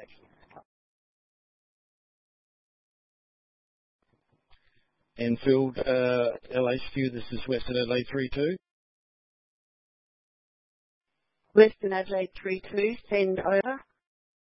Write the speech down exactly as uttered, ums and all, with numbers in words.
Enfield, uh, L H Q, this is Western Adelaide three two. Western Adelaide three two, send over.